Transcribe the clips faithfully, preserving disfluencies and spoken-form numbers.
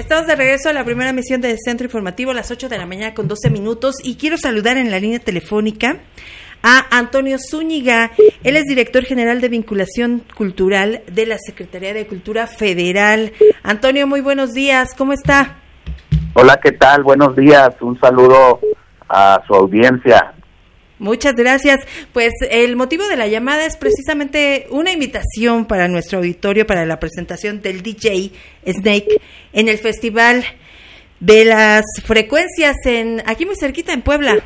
Estamos de regreso a la primera emisión del Centro Informativo a las ocho de la mañana con doce minutos y quiero saludar en la línea telefónica a Antonio Zúñiga. Él es director general de vinculación cultural de la Secretaría de Cultura Federal. Antonio, muy buenos días, ¿cómo está? Hola, ¿qué tal? Buenos días, un saludo a su audiencia. Muchas gracias. Pues el motivo de la llamada es precisamente una invitación para nuestro auditorio para la presentación del D J Snake en el Festival de las Frecuencias en aquí muy cerquita en Puebla.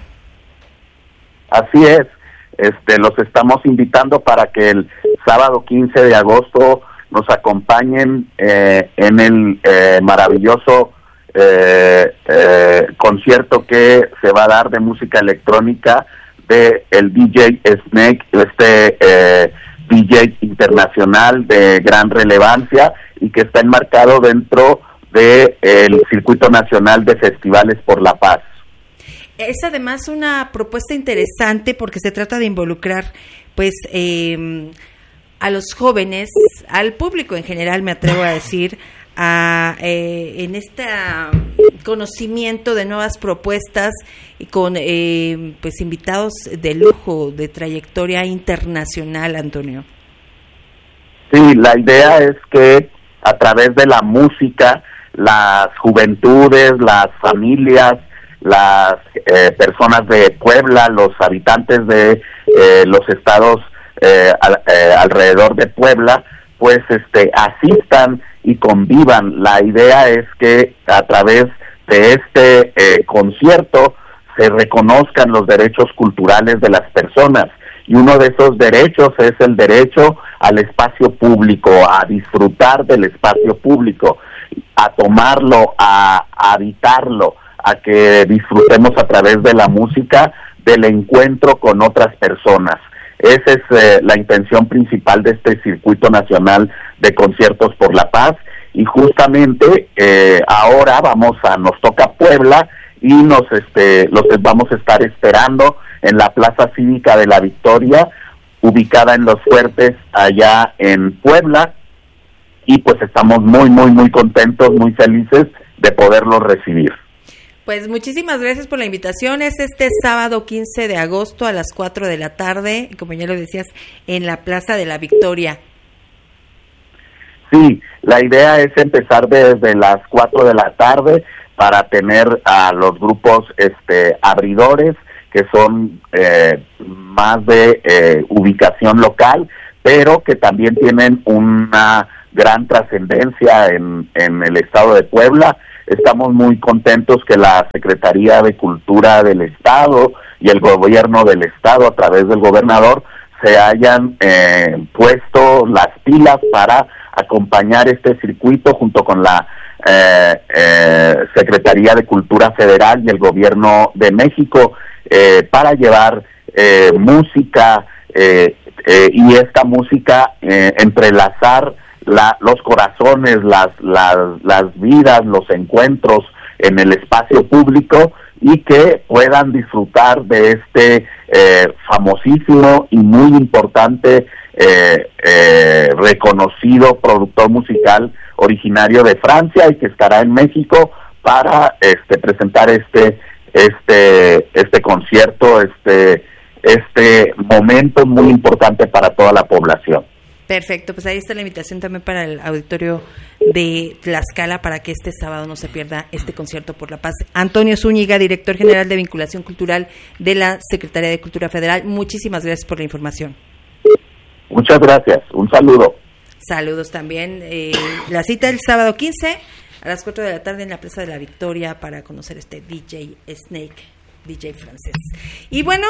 Así es, este, los estamos invitando para que el sábado quince de agosto nos acompañen eh, en el eh, maravilloso eh, eh, concierto que se va a dar de música electrónica de el D J Snake, este eh, D J internacional de gran relevancia y que está enmarcado dentro de el Circuito Nacional de Festivales por la Paz. Es además una propuesta interesante porque se trata de involucrar pues eh, a los jóvenes, al público en general, me atrevo a decir, a, eh, en este conocimiento de nuevas propuestas y con eh, pues invitados de lujo, de trayectoria internacional, Antonio. Sí, la idea es que a través de la música, las juventudes, las familias, las eh, personas de Puebla, los habitantes de eh, los estados eh, al, eh, alrededor de Puebla, pues este asistan y convivan. La idea es que a través de este eh, concierto se reconozcan los derechos culturales de las personas y uno de esos derechos es el derecho al espacio público, a disfrutar del espacio público, a tomarlo, a, a habitarlo, a que disfrutemos a través de la música del encuentro con otras personas. Esa es eh, la intención principal de este Circuito Nacional de Conciertos por la Paz y justamente eh, ahora vamos a nos toca Puebla y nos este los vamos a estar esperando en la Plaza Cívica de la Victoria, ubicada en Los Fuertes, allá en Puebla, y pues estamos muy muy muy contentos, muy felices de poderlos recibir. Pues muchísimas gracias por la invitación. Es este sábado quince de agosto a las cuatro de la tarde, como ya lo decías, en la Plaza de la Victoria. Sí, la idea es empezar desde las cuatro de la tarde para tener a los grupos este abridores, que son eh, más de eh, ubicación local, pero que también tienen una gran trascendencia en, en el estado de Puebla. Estamos muy contentos que la Secretaría de Cultura del Estado y el gobierno del Estado, a través del gobernador, se hayan eh, puesto las pilas para acompañar este circuito junto con la eh, eh, Secretaría de Cultura Federal y el Gobierno de México eh, para llevar eh, música eh, eh, y esta música eh, entrelazar La, los corazones, las, las, las vidas, los encuentros en el espacio público y que puedan disfrutar de este eh, famosísimo y muy importante eh, eh, reconocido productor musical originario de Francia y que estará en México para este presentar este este este concierto, este este momento muy importante para toda la población. Perfecto, pues ahí está la invitación también para el auditorio de Tlaxcala para que este sábado no se pierda este concierto por la paz. Antonio Zúñiga, director general de vinculación cultural de la Secretaría de Cultura Federal, muchísimas gracias por la información. Muchas gracias, un saludo. Saludos también. Eh, la cita el sábado quince a las cuatro de la tarde en la Plaza de la Victoria para conocer este D J Snake, D J francés. Y bueno,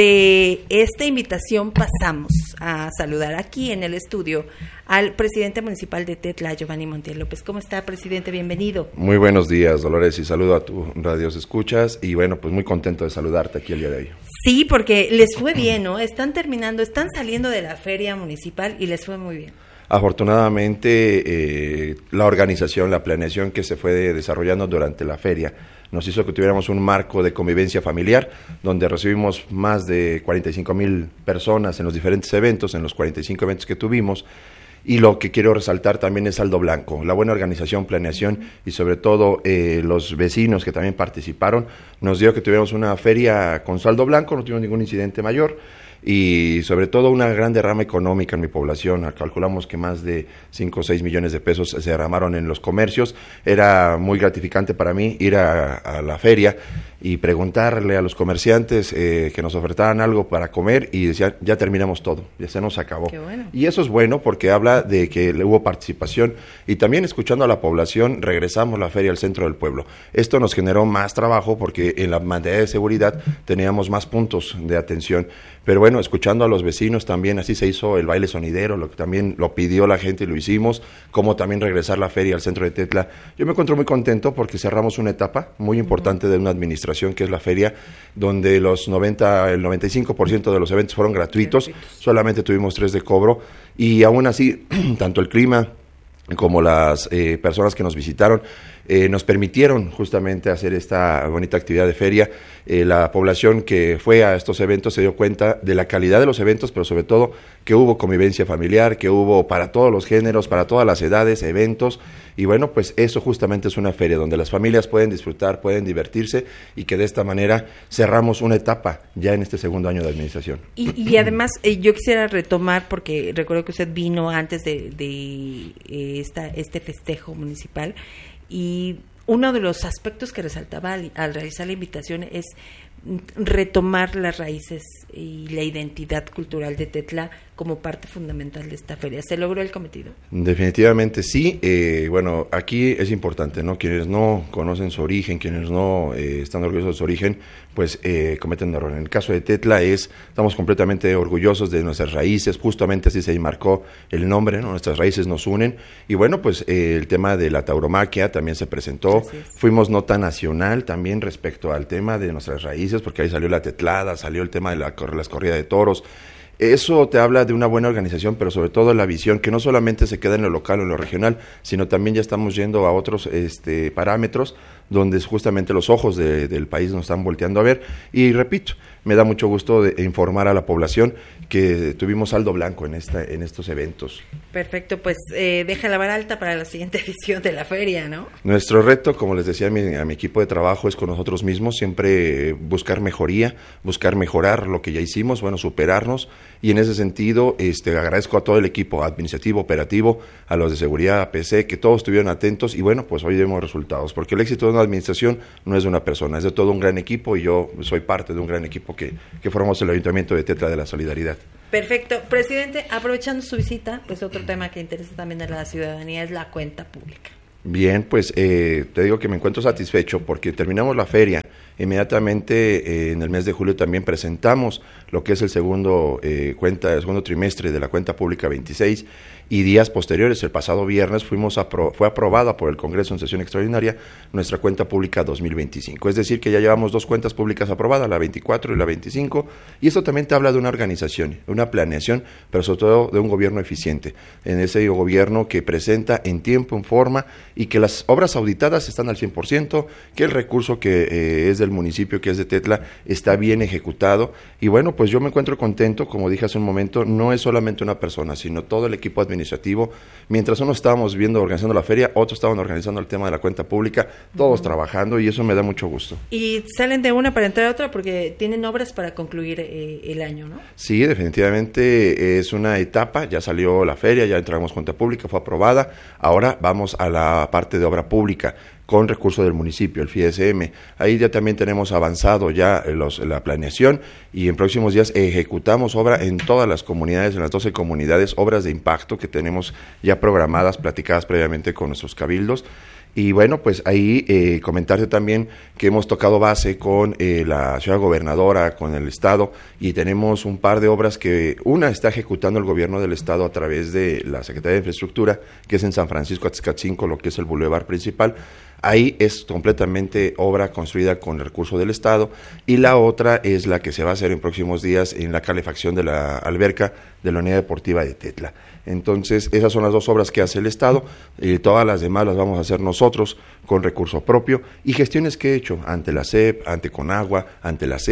de esta invitación pasamos a saludar aquí en el estudio al presidente municipal de Tetla, Giovanni Montiel López. ¿Cómo está, presidente? Bienvenido. Muy buenos días, Dolores, y saludo a tu radios escuchas, y bueno, pues muy contento de saludarte aquí el día de hoy. Sí, porque les fue bien, ¿no? Están terminando, están saliendo de la feria municipal y les fue muy bien. Afortunadamente, eh, la organización, la planeación que se fue desarrollando durante la feria nos hizo que tuviéramos un marco de convivencia familiar, donde recibimos más de cuarenta y cinco mil personas en los diferentes eventos, en los cuarenta y cinco eventos que tuvimos, Y lo que quiero resaltar también es saldo blanco, la buena organización, planeación y sobre todo eh, los vecinos que también participaron, nos dio que tuviéramos una feria con saldo blanco, no tuvimos ningún incidente mayor y sobre todo una gran derrama económica en mi población. Calculamos que más de cinco o seis millones de pesos se derramaron en los comercios. Era muy gratificante para mí ir a, a la feria y preguntarle a los comerciantes eh, que nos ofertaran algo para comer y decían, ya terminamos todo, ya se nos acabó. Qué bueno. Y eso es bueno porque habla de que hubo participación y también escuchando a la población regresamos la feria al centro del pueblo. Esto nos generó más trabajo porque en la materia de seguridad teníamos más puntos de atención. Pero bueno, escuchando a los vecinos también, así se hizo el baile sonidero, lo que también lo pidió la gente y lo hicimos, como también regresar la feria al centro de Tetla. Yo me encuentro muy contento porque cerramos una etapa muy importante uh-huh. de una administración que es la feria, donde los noventa, el noventa y cinco por ciento de los eventos fueron gratuitos, gratuitos. Solamente tuvimos tres de cobro y aún así, tanto el clima como las eh, personas que nos visitaron, eh, nos permitieron justamente hacer esta bonita actividad de feria. Eh, la población que fue a estos eventos se dio cuenta de la calidad de los eventos, pero sobre todo que hubo convivencia familiar, que hubo para todos los géneros, para todas las edades, eventos, y bueno, pues eso justamente es una feria donde las familias pueden disfrutar, pueden divertirse, y que de esta manera cerramos una etapa ya en este segundo año de administración. Y, y además eh, yo quisiera retomar, porque recuerdo que usted vino antes de, de eh, esta, este festejo municipal, y uno de los aspectos que resaltaba al, al realizar la invitación es retomar las raíces y la identidad cultural de Tetla como parte fundamental de esta feria. ¿Se logró el cometido? Definitivamente sí. Eh, bueno, aquí es importante, ¿no? Quienes no conocen su origen, quienes no eh, están orgullosos de su origen, pues eh, cometen un error. En el caso de Tetla es, estamos completamente orgullosos de nuestras raíces, justamente así se marcó el nombre, ¿no? Nuestras raíces nos unen, y bueno, pues eh, el tema de la tauromaquia también se presentó, fuimos nota nacional también respecto al tema de nuestras raíces, porque ahí salió la tetlada, salió el tema de la, las corridas de toros. Eso te habla de una buena organización, pero sobre todo la visión, que no solamente se queda en lo local o en lo regional, sino también ya estamos yendo a otros este, parámetros, donde justamente los ojos de, del país nos están volteando a ver. Y repito, me da mucho gusto de informar a la población que tuvimos saldo blanco en esta en estos eventos. Perfecto, pues eh, deja la vara alta para la siguiente edición de la feria, ¿no? Nuestro reto, como les decía a mi, a mi equipo de trabajo, es con nosotros mismos, siempre buscar mejoría, buscar mejorar lo que ya hicimos, bueno, superarnos, y en ese sentido este, agradezco a todo el equipo administrativo, operativo, a los de seguridad, a P C, que todos estuvieron atentos, y bueno, pues hoy vemos resultados, porque el éxito de una administración no es de una persona, es de todo un gran equipo, y yo soy parte de un gran equipo que, que formamos el Ayuntamiento de Tetla de la Solidaridad. Perfecto. Presidente, aprovechando su visita, pues otro tema que interesa también a la ciudadanía es la cuenta pública. Bien, pues eh, te digo que me encuentro satisfecho porque terminamos la feria, inmediatamente eh, en el mes de julio también presentamos lo que es el segundo eh, cuenta, el segundo trimestre de la cuenta pública veintiséis, y días posteriores, el pasado viernes, fuimos apro- fue aprobada por el Congreso en sesión extraordinaria nuestra cuenta pública dos mil veinticinco, es decir que ya llevamos dos cuentas públicas aprobadas, la veinticuatro y la veinticinco, y esto también te habla de una organización, una planeación, pero sobre todo de un gobierno eficiente, en ese gobierno que presenta en tiempo, en forma, y que las obras auditadas están al cien por ciento, que el recurso que eh, es del municipio, que es de Tetla, está bien ejecutado, y bueno, pues yo me encuentro contento, como dije hace un momento, no es solamente una persona, sino todo el equipo administrativo. Mientras unos estábamos viendo, organizando la feria, otros estaban organizando el tema de la cuenta pública, todos uh-huh. trabajando, y eso me da mucho gusto. Y salen de una para entrar a otra porque tienen obras para concluir eh, el año, ¿no? Sí, definitivamente es una etapa, ya salió la feria, ya entramos cuenta pública, fue aprobada, ahora vamos a la parte de obra pública, con recurso del municipio, el F I E S M. Ahí ya también tenemos avanzado ya los, la planeación, y en próximos días ejecutamos obra en todas las comunidades, en las doce comunidades, obras de impacto que tenemos ya programadas, platicadas previamente con nuestros cabildos. Y bueno, pues ahí eh, comentarte también que hemos tocado base con eh, la ciudad gobernadora, con el Estado, y tenemos un par de obras que una está ejecutando el gobierno del Estado a través de la Secretaría de Infraestructura, que es en San Francisco Atzcatzinco, lo que es el bulevar principal. Ahí es completamente obra construida con el recurso del Estado, y la otra es la que se va a hacer en próximos días en la calefacción de la alberca de la Unidad Deportiva de Tetla. Entonces, esas son las dos obras que hace el Estado, y todas las demás las vamos a hacer nosotros con recurso propio, y gestiones que he hecho ante la S E P, ante Conagua, ante las C E A S,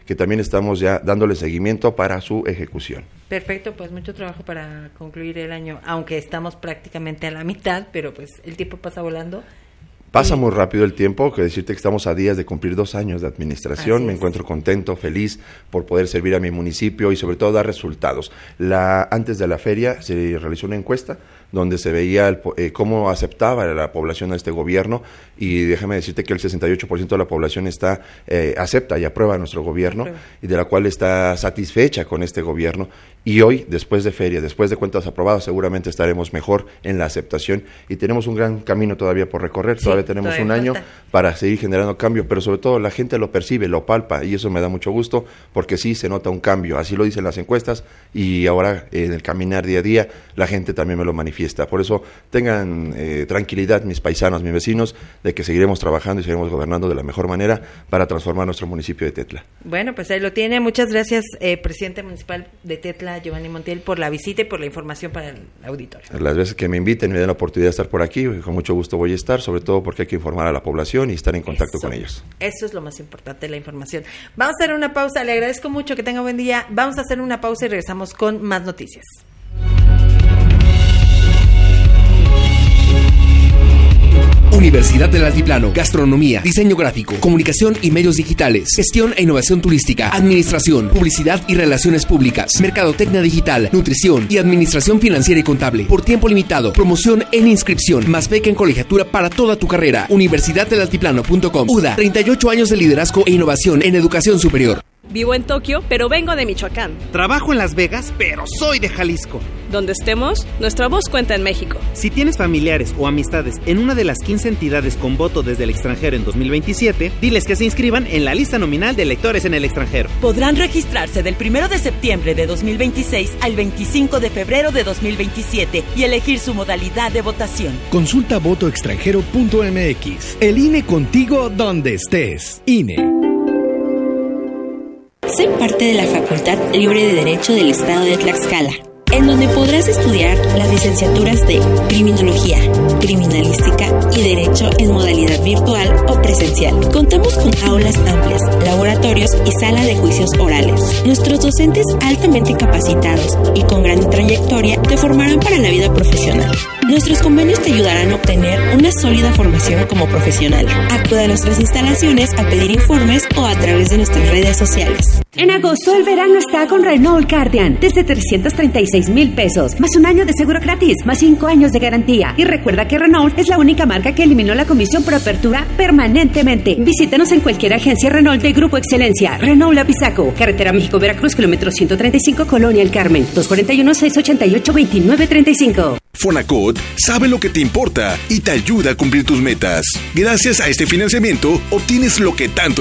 que también estamos ya dándole seguimiento para su ejecución. Perfecto, pues mucho trabajo para concluir el año, aunque estamos prácticamente a la mitad, pero pues el tiempo pasa volando. Pasa muy rápido el tiempo, que decirte que estamos a días de cumplir dos años de administración. Me encuentro contento, feliz por poder servir a mi municipio y sobre todo dar resultados. La, antes de la feria se realizó una encuesta donde se veía el, eh, cómo aceptaba la población a este gobierno, y déjame decirte que el sesenta y ocho por ciento de la población está eh, acepta y aprueba nuestro gobierno, y de la cual está satisfecha con este gobierno. Y hoy, después de feria, después de cuentas aprobadas, seguramente estaremos mejor en la aceptación, y tenemos un gran camino todavía por recorrer. Sí, todavía tenemos todavía un año falta. Para seguir generando cambio, pero sobre todo la gente lo percibe, lo palpa, y eso me da mucho gusto, porque sí se nota un cambio, así lo dicen las encuestas, y ahora eh, en el caminar día a día la gente también me lo manifiesta. Por eso tengan eh, tranquilidad mis paisanos, mis vecinos, de que seguiremos trabajando y seguiremos gobernando de la mejor manera para transformar nuestro municipio de Tetla. Bueno, pues ahí lo tiene. Muchas gracias, eh, presidente municipal de Tetla, Giovanni Montiel, por la visita y por la información para el auditorio. Las veces que me inviten, me den la oportunidad de estar por aquí, con mucho gusto voy a estar, sobre todo porque hay que informar a la población y estar en contacto eso, con ellos. Eso es lo más importante, la información. Vamos a hacer una pausa, le agradezco mucho, que tenga buen día. Vamos a hacer una pausa y regresamos con más noticias. Universidad del Altiplano, Gastronomía, Diseño Gráfico, Comunicación y Medios Digitales, Gestión e Innovación Turística, Administración, Publicidad y Relaciones Públicas, Mercadotecnia Digital, Nutrición y Administración Financiera y Contable. Por tiempo limitado, promoción en inscripción, más beca en colegiatura para toda tu carrera. universidad del altiplano punto com. U D A, treinta y ocho años de liderazgo e innovación en educación superior. Vivo en Tokio, pero vengo de Michoacán. Trabajo en Las Vegas, pero soy de Jalisco. Donde estemos, nuestra voz cuenta en México. Si tienes familiares o amistades en una de las quince entidades con voto desde el extranjero en dos mil veintisiete, diles que se inscriban en la lista nominal de electores en el extranjero. Podrán registrarse del primero de septiembre de dos mil veintiséis al veinticinco de febrero de dos mil veintisiete y elegir su modalidad de votación. Consulta voto extranjero punto m x. El I N E contigo donde estés. I N E. Soy parte de la Facultad Libre de Derecho del Estado de Tlaxcala, en donde podrás estudiar las licenciaturas de Criminología, Criminalística y Derecho en modalidad virtual o presencial. Contamos con aulas amplias, laboratorios y sala de juicios orales. Nuestros docentes altamente capacitados y con gran trayectoria te formarán para la vida profesional. Nuestros convenios te ayudarán a obtener una sólida formación como profesional. Acude a nuestras instalaciones a pedir informes o a través de nuestras redes sociales. En agosto el verano está con Renault Guardian desde trescientos treinta y seis mil pesos, más un año de seguro gratis, más cinco años de garantía. Y recuerda que Renault es la única marca que eliminó la comisión por apertura permanentemente. Visítanos en cualquier agencia Renault de Grupo Excelencia. Renault Lapizaco, Carretera México-Veracruz, kilómetro ciento treinta y cinco, Colonia El Carmen, dos cuatro uno, seis ocho ocho, dos nueve tres cinco. Fonacot sabe lo que te importa y te ayuda a cumplir tus metas. Gracias a este financiamiento, obtienes lo que tanto